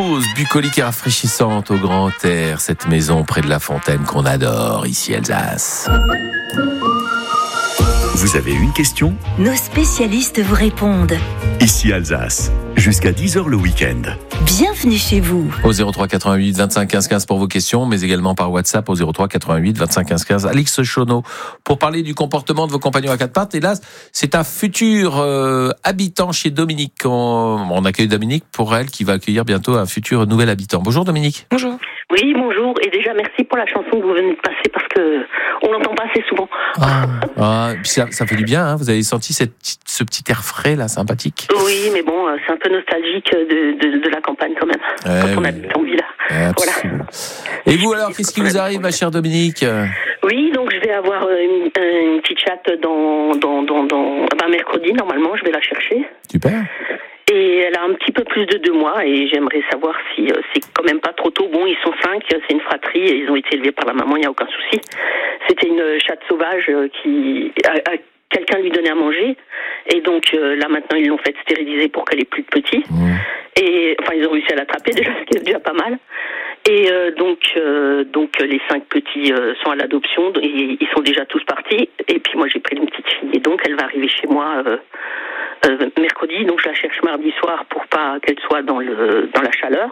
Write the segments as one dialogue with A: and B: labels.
A: dose bucolique et rafraîchissante au grand air. Cette maison près de la fontaine qu'on adore, ici Alsace.
B: Vous avez une question ?
C: Nos spécialistes vous répondent.
B: Ici Alsace, jusqu'à 10h le week-end.
C: Bienvenue chez vous.
A: Au 03 88 25 15 15 pour vos questions, mais également par WhatsApp au 03 88 25 15 15. Alix Chauneau, pour parler du comportement de vos compagnons à quatre pattes. Et là, c'est un futur habitant chez Dominique. On accueille Dominique pour elle, qui va accueillir bientôt un futur nouvel habitant. Bonjour Dominique.
D: Bonjour. Oui, bonjour. Et déjà, merci pour la chanson que vous venez de passer parce que on l'entend pas assez souvent.
A: Ça fait du bien, hein. Vous avez senti ce petit air frais, là, sympathique.
D: Oui, mais bon, c'est un peu nostalgique de la campagne quand même. Quand on habite en ville.
A: Absolument. Voilà. Et vous alors, qu'est-ce qui vous arrive, ma chère Dominique ?
D: Oui, donc je vais avoir une petite chatte dans mercredi, normalement, je vais la chercher.
A: Super.
D: Et elle a un petit peu plus de 2 mois et j'aimerais savoir si c'est quand même pas trop tôt. Bon, ils sont 5, c'est une fratrie et ils ont été élevés par la maman, il n'y a aucun souci. C'était une chatte sauvage qui quelqu'un lui donnait à manger et donc là maintenant ils l'ont fait stériliser pour qu'elle ait plus de petits. Et enfin ils ont réussi à l'attraper déjà, ce qui est déjà pas mal. Et donc les 5 petits sont à l'adoption et ils sont déjà tous partis. Et puis moi j'ai pris une petite fille et donc elle va arriver chez moi mercredi, donc je la cherche mardi soir pour pas qu'elle soit dans la chaleur.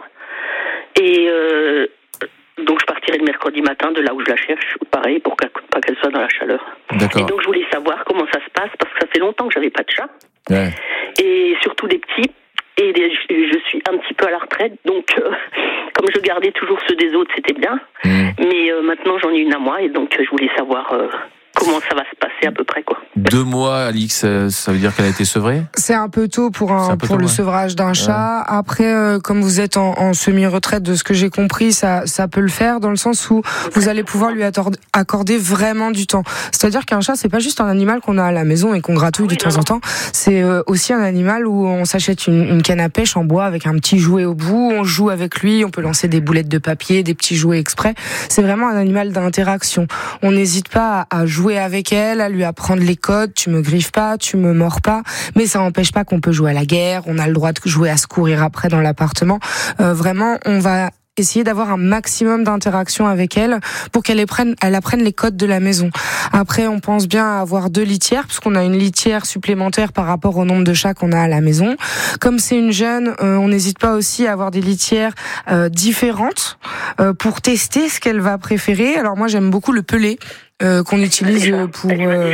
D: Et donc je partirai le mercredi matin de là où je la cherche, pareil, pour pas qu'elle soit dans la chaleur.
A: D'accord.
D: Et donc je voulais savoir comment ça se passe, parce que ça fait longtemps que j'avais pas de chat.
A: Ouais.
D: Et surtout des petits. Et je suis un petit peu à la retraite, donc comme je gardais toujours ceux des autres, c'était bien. Mais maintenant j'en ai une à moi, et donc je voulais savoir comment ça va se passer à peu près, quoi.
A: 2 mois, Alix, ça veut dire qu'elle a été sevrée ?
E: C'est un peu tôt pour le sevrage d'un chat. Après, comme vous êtes en semi-retraite, de ce que j'ai compris, ça peut le faire dans le sens où vous allez pouvoir lui accorder vraiment du temps. C'est-à-dire qu'un chat, c'est pas juste un animal qu'on a à la maison et qu'on gratouille de temps en temps. C'est aussi un animal où on s'achète une canne à pêche en bois avec un petit jouet au bout. On joue avec lui, on peut lancer des boulettes de papier, des petits jouets exprès. C'est vraiment un animal d'interaction. On n'hésite pas à jouer avec elle, à lui apprendre les codes, tu me griffes pas, tu me mords pas, mais ça n'empêche pas qu'on peut jouer à la guerre, on a le droit de jouer à se courir après dans l'appartement. Vraiment, on va essayer d'avoir un maximum d'interaction avec elle pour qu'elle apprenne les codes de la maison. Après, on pense bien à avoir 2 litières, puisqu'on a une litière supplémentaire par rapport au nombre de chats qu'on a à la maison. Comme c'est une jeune, on n'hésite pas aussi à avoir des litières différentes pour tester ce qu'elle va préférer. Alors moi, j'aime beaucoup le pelé. Qu'on utilise pour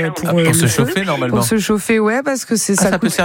A: se chauffer normalement.
E: Pour se chauffer, ouais, parce que ça
A: coûte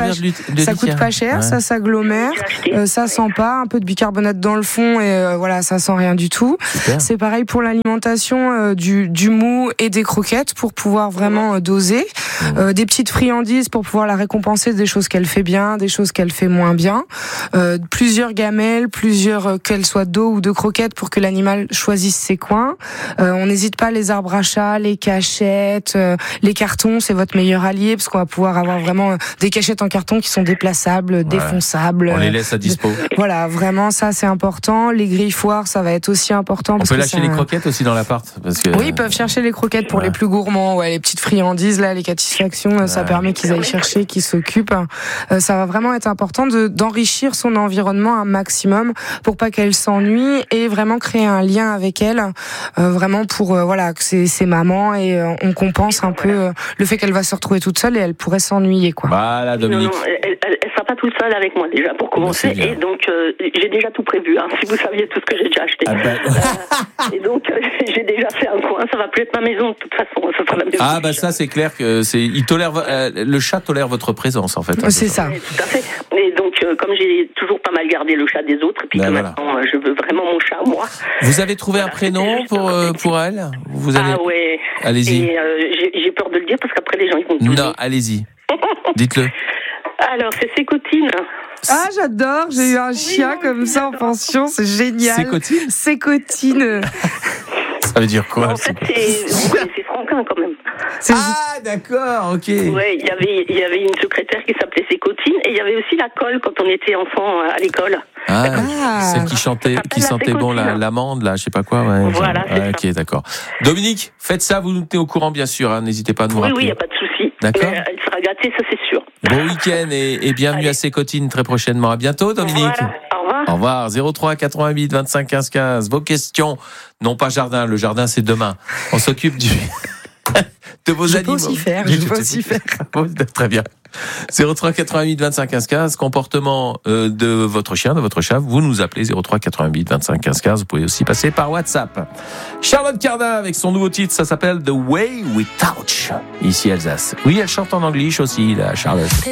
E: pas cher, ouais. Ça s'agglomère, ça sent pas, un peu de bicarbonate dans le fond et voilà, ça sent rien du tout. Super. C'est pareil pour l'alimentation du mou et des croquettes pour pouvoir vraiment doser, des petites friandises pour pouvoir la récompenser des choses qu'elle fait bien, des choses qu'elle fait moins bien, plusieurs gamelles, qu'elles soient d'eau ou de croquettes pour que l'animal choisisse ses coins. On n'hésite pas les arbres à chat, les cachettes, les cartons, c'est votre meilleur allié parce qu'on va pouvoir avoir vraiment des cachettes en carton qui sont déplaçables, défonçables.
A: On les laisse à dispo.
E: Voilà, vraiment ça c'est important. Les griffoirs, ça va être aussi important.
A: On peut lâcher les croquettes aussi dans l'appart parce que...
E: Oui, ils peuvent chercher les croquettes pour les plus gourmands, les petites friandises là, les satisfactions, ça permet qu'ils aillent chercher, qu'ils s'occupent. Ça va vraiment être important d'enrichir son environnement un maximum pour pas qu'elle s'ennuie et vraiment créer un lien avec elle, vraiment pour que c'est maman et on compense un peu le fait qu'elle va se retrouver toute seule et elle pourrait s'ennuyer, quoi.
A: Voilà, Dominique.
D: Non, elle sera pas toute seule avec moi déjà pour commencer et donc j'ai déjà tout prévu, hein, si vous saviez tout ce que j'ai déjà acheté. Et donc j'ai déjà fait un coin, ça va plus être ma maison de toute façon, ça sera la maison.
A: Ça c'est clair que le chat tolère votre présence en fait.
E: C'est ça.
D: Oui, tout à fait. Et donc comme j'ai toujours pas mal gardé le chat des autres et puis maintenant je veux vraiment mon chat à moi.
A: Vous avez trouvé un prénom pour elle ? Vous avez...
D: Ah ouais.
A: Allez-y.
D: Et j'ai peur de le dire parce qu'après les gens ils vont me
A: Non, allez-y. Dites-le.
D: Alors c'est Sécotine.
E: Ah, j'adore, j'ai eu un chien comme ça en pension, c'est génial.
A: Sécotine ?
E: Sécotine.
A: Ça veut dire quoi?
D: En fait, vous connaissez Franquin quand même.
A: Ah, d'accord, ok.
D: Ouais, il y avait une secrétaire qui s'appelait Sécotine et il y avait aussi la colle quand on était enfant à l'école.
A: Celle qui sentait bon l'amande, là, je sais pas quoi. Ouais,
D: voilà,
A: ok, d'accord. Dominique, faites ça, vous nous tenez au courant, bien sûr. Hein, n'hésitez pas à nous rappeler.
D: Oui, il n'y a pas de souci.
A: D'accord.
D: Elle sera gâtée, ça c'est sûr.
A: Bon week-end et bienvenue à Sécotine très prochainement. À bientôt, Dominique.
D: Voilà. Au revoir.
A: Au revoir. 03 88 25 15 15. Vos questions, non pas jardin. Le jardin, c'est demain. On s'occupe de vos animaux.
E: Je peux aussi faire.
A: Très bien. 03 88 25 15 15. Comportement de votre chien, de votre chat. Vous nous appelez 03 88 25 15 15. Vous pouvez aussi passer par WhatsApp. Charlotte Cardin avec son nouveau titre, ça s'appelle The Way We Touch. Ici Alsace. Oui, elle chante en anglais aussi, là, Charlotte.